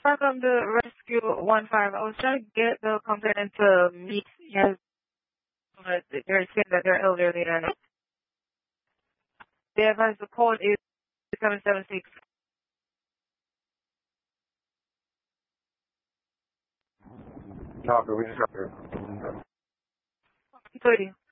Welcome to Rescue 15. I was trying to get the complainant to meet yes, but they're saying that they're elderly and they advise the code is 776. Talker, we just got her. 30.